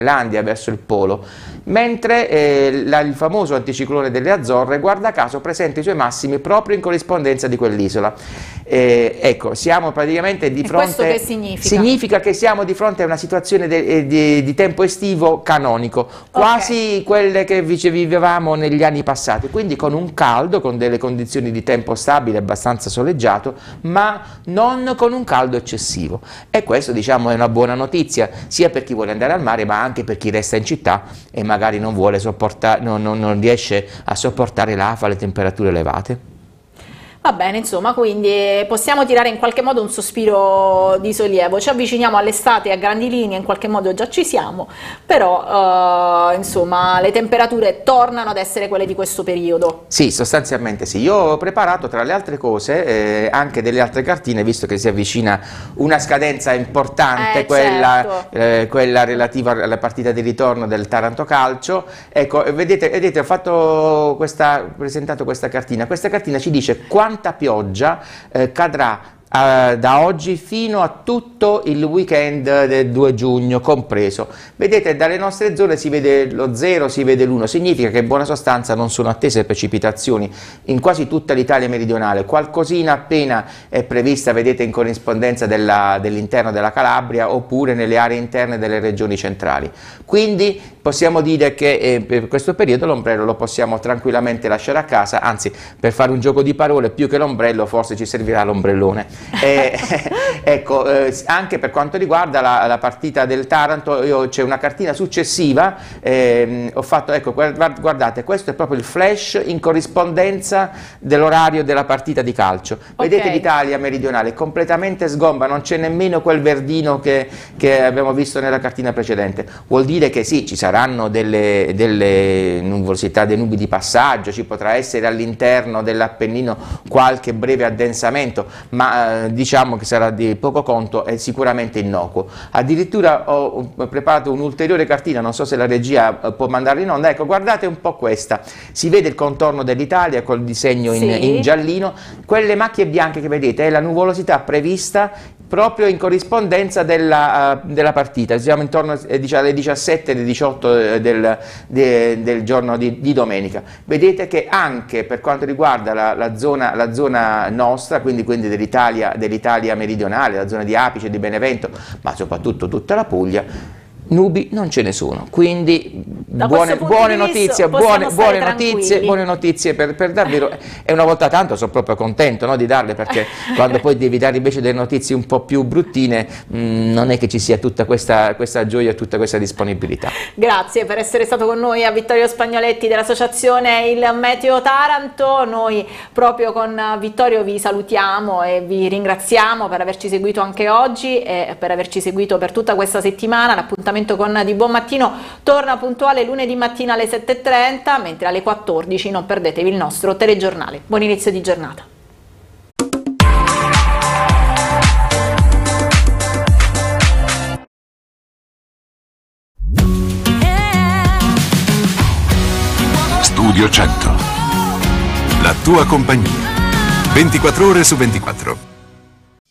Groenlandia, verso il polo, mentre il famoso anticiclone delle Azzorre, guarda caso, presenta i suoi massimi proprio in corrispondenza di quell'isola. Ecco, siamo praticamente di fronte... Questo che significa? Significa che siamo di fronte a una situazione di tempo estivo canonico, quasi quelle che vivevamo negli anni passati, quindi con un caldo, con delle condizioni di tempo stabile, abbastanza soleggiato, ma non con un caldo eccessivo. E questo, diciamo, è una buona notizia, sia per chi vuole andare al mare, ma anche per chi resta in città e magari non vuole sopportare, non riesce a sopportare l'afa, le temperature elevate. Va bene, insomma, quindi possiamo tirare in qualche modo un sospiro di sollievo. Ci avviciniamo all'estate a grandi linee, in qualche modo già ci siamo, però insomma le temperature tornano ad essere quelle di questo periodo. Sì, sostanzialmente sì. Io ho preparato, tra le altre cose, anche delle altre cartine, visto che si avvicina una scadenza importante, quella relativa alla partita di ritorno del Taranto Calcio. Ecco, vedete, ho presentato questa cartina. Questa cartina ci dice quanta pioggia cadrà da oggi fino a tutto il weekend del 2 giugno compreso. Vedete, dalle nostre zone si vede lo 0, si vede l'1, significa che in buona sostanza non sono attese precipitazioni in quasi tutta l'Italia meridionale, qualcosina appena è prevista, vedete, in corrispondenza dell'interno della Calabria oppure nelle aree interne delle regioni centrali. Quindi possiamo dire che per questo periodo l'ombrello lo possiamo tranquillamente lasciare a casa, anzi, per fare un gioco di parole, più che l'ombrello forse ci servirà l'ombrellone. Ecco, anche per quanto riguarda la partita del Taranto, c'è una cartina successiva, ho fatto, ecco, guardate, questo è proprio il flash in corrispondenza dell'orario della partita di calcio. Vedete, l'Italia meridionale è completamente sgomba, non c'è nemmeno quel verdino che abbiamo visto nella cartina precedente. Vuol dire che sì, ci saranno delle nuvolosità, dei nubi di passaggio, ci potrà essere all'interno dell'Appennino qualche breve addensamento, ma diciamo che sarà di poco conto e sicuramente innocuo. Addirittura ho preparato un'ulteriore cartina, non so se la regia può mandarla in onda. Ecco, guardate un po' questa, si vede il contorno dell'Italia col disegno in giallino, quelle macchie bianche che vedete è la nuvolosità prevista proprio in corrispondenza della partita, siamo intorno alle 17 alle 18 del giorno di domenica. Vedete che anche per quanto riguarda la zona nostra, quindi dell'Italia meridionale, la zona di Apice, di Benevento, ma soprattutto tutta la Puglia, nubi non ce ne sono, quindi buone notizie per davvero, e una volta tanto sono proprio contento, no, di darle, perché quando poi devi dare invece delle notizie un po' più bruttine non è che ci sia tutta questa gioia e tutta questa disponibilità. Grazie per essere stato con noi a Vittorio Spagnoletti dell'associazione Il Meteo Taranto. Noi proprio con Vittorio vi salutiamo e vi ringraziamo per averci seguito anche oggi e per averci seguito per tutta questa settimana. L'appuntamento con Di Buon Mattino torna puntuale lunedì mattina alle 7:30, mentre alle 14 non perdetevi il nostro telegiornale. Buon inizio di giornata. Studio 100. La tua compagnia. 24 ore su 24.